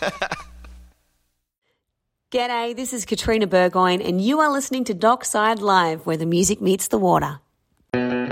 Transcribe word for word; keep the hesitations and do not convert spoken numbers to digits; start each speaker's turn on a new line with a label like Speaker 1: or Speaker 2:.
Speaker 1: G'day, this is Katrina Burgoyne and you are listening to Dockside Live, where the music meets the water.